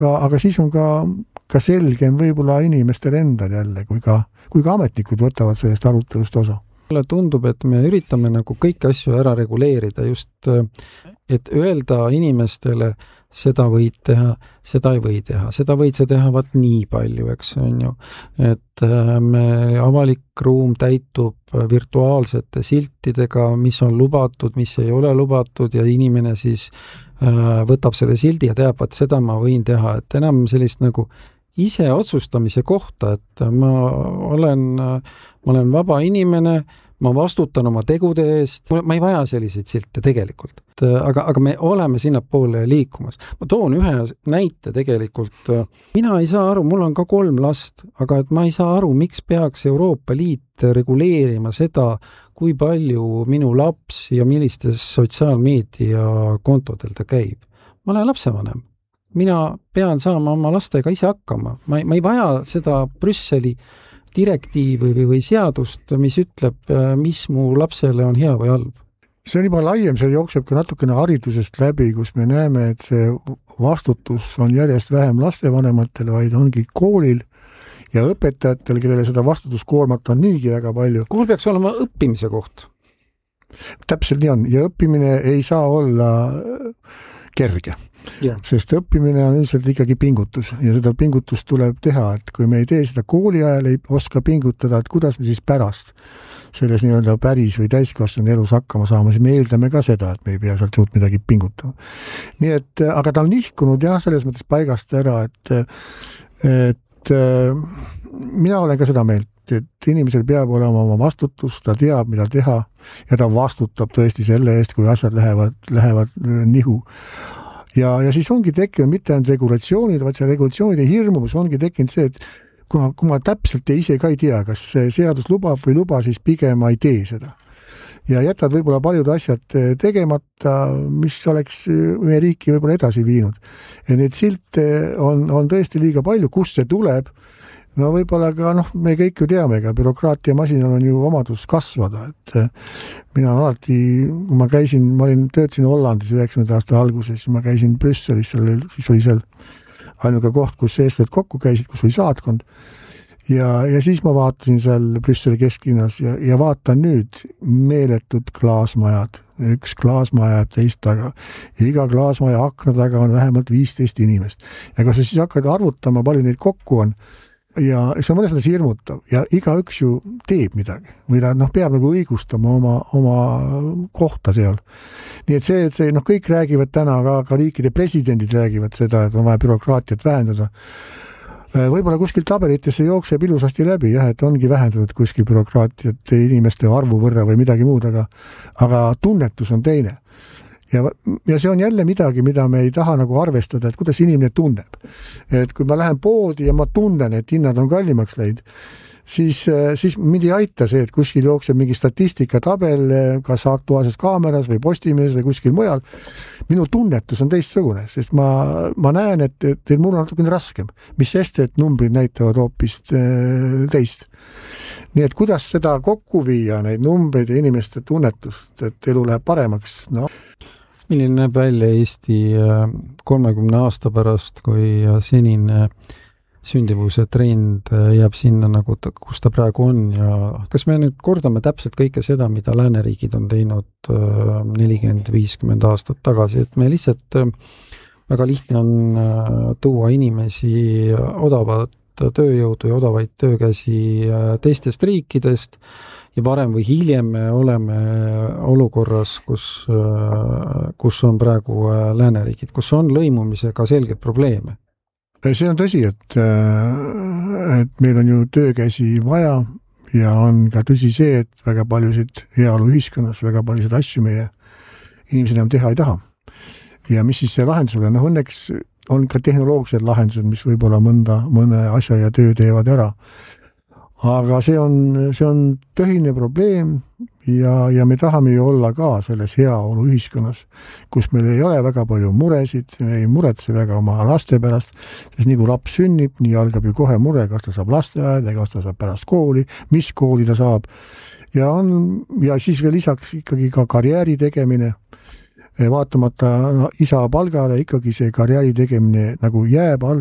Aga siis on ka selgem võib-olla inimestel endal jälle, kui ka ametnikud võtavad sellest arutelust osa. Mulle tundub, et me üritame nagu kõiki asju ära reguleerida, just et öelda inimestele, seda võid teha, seda ei või teha, seda võid sa teha vaat nii palju, eks on ju. Et avalik ruum täitub virtuaalsete siltidega, mis on lubatud, mis ei ole lubatud ja inimene siis võtab selle sildi ja teab, et seda ma võin teha, et enam sellist nagu ise otsustamise kohta, et ma olen vaba inimene, ma vastutan oma tegude eest, ma ei vaja selliseid silte tegelikult. Aga me oleme sinna poole liikumas. Ma toon ühe näite tegelikult. Mina ei saa aru, mul on ka 3 last, aga et ma ei saa aru, miks peaks Euroopa Liit reguleerima seda, kui palju minu laps ja millistes sotsiaalmeedia kontodel ta käib. Ma olen lapsevanem. Mina pean saama oma lastega ise hakkama. Ma ei vaja seda Brüsseli direktiivi või seadust, mis ütleb, mis mu lapsele on hea või halb. See on juba laiem, see jookseb ka natukene haridusest läbi, kus me näeme, et see vastutus on järjest vähem lastevanematel, vaid ongi koolil ja õpetajatel, kellele seda vastutuskoormat on niigi väga palju. Kool peaks olema õppimise koht. Täpselt nii on. Ja õppimine ei saa olla kerge. Yeah. Sest õppimine on üldiselt ikkagi pingutus ja seda pingutust tuleb teha, et kui me ei tee seda kooli ajal, ei oska pingutada, et kuidas me siis pärast selles nii-öelda päris või täiskasvanud elus hakkama saama, siis me eeldame ka seda, et me ei pea sealt suurt midagi pingutama. Nii et, aga ta on nihkunud jah, selles mõttes paigast ära, et mina olen ka seda meelt, et inimesel peab olema oma vastutus, ta teab, mida teha ja ta vastutab tõesti selle eest, kui asjad lähevad nihu. Ja siis ongi tekkinud mitte ainult regulatsioonid, vaid see regulatsioonide hirmus ongi tekkinud see, et kui ma täpselt ise ka ei tea, kas see seadus lubab või luba, siis pigem ma ei tee seda. Ja jätad võib-olla paljud asjad tegemata, mis oleks meie riiki võib-olla edasi viinud. Ja need silte on tõesti liiga palju, kus see tuleb. No võib-olla ka, me kõik ju teame, ka bürokraatia masinal on ju omadus kasvada, et mina alati, kui ma töötasin Hollandis 90. aasta alguses, ma käisin Brüsselis, siis oli seal ainuke koht, kus eestlased kokku käisid, kus oli saatkond ja siis ma vaatasin seal Brüsseli kesklinnas ja vaatan nüüd meeletud klaasmajad, üks klaasmaja jääb teist taga ja iga klaasmaja akna taga on vähemalt 15 inimest ja kui sa siis hakkad arvutama, palju neid kokku on, ja see on mõnes mõttes hirmutav ja igaüks ju teeb midagi või ta peab nagu õigustama oma kohta seal. Nii et see kõik räägivad täna, ka riikide presidendid räägivad seda, et on vaja bürokraatiat vähendada. Võib-olla kuskil tabelitesse jookseb ilusasti läbi, jah, et ongi vähendatud kuskil bürokraatiat inimeste arvu võrra või midagi muud, aga tunnetus on teine. Ja see on jälle midagi, mida me ei taha nagu arvestada, et kuidas inimene tunneb. Et kui ma lähen poodi ja ma tunnen, et hinnad on kallimaks läinud, siis mind ei aita see, et kuskil jookseb mingi statistikatabel, kas Aktuaalses Kaameras või Postimees või kuskil mujal. Minu tunnetus on teistsugune, sest ma näen, et mul on natukene raskem. Mis sest, et numbrid näitavad hoopis teist. Nii et kuidas seda kokku viia, neid numbreid ja inimeste tunnetust, et elu läheb paremaks, Milline näeb välja Eesti 30 aasta pärast, kui senine sündivuse trend jääb sinna, nagu kus ta praegu on ja kas me nüüd kordame täpselt kõike seda, mida lääneriigid on teinud 40-50 aastat tagasi, et me lihtsalt väga lihtne on tuua inimesi odavat tööjõudu ja odavaid töökäsi teistest riikidest ja varem või hiljem me oleme olukorras, kus on praegu lääneriigid, kus on lõimumisega selgeid probleeme. See on tõsi, et meil on ju töökäsi vaja ja on ka tõsi see, et väga paljusid heaolu ühiskonnas, väga paljusid asju meie inimesed enam teha ei taha. Ja mis siis see lahendus on? Õnneks on ka tehnoloogilised lahendused, mis võib-olla mõne asja ja töö teevad ära. Aga see on tõhine probleem ja me tahame ju olla ka selles heaolu ühiskonnas, kus meil ei ole väga palju muresid, me ei muretse väga oma laste pärast, sest nii kui laps sünnib, nii algab ju kohe mure, kas ta saab lasteaeda, kas ta saab pärast kooli, mis kooli ta saab ja siis veel lisaks ikkagi ka karjääri tegemine. vaatamata isa palgale ikkagi see karjääri tegemine nagu jääb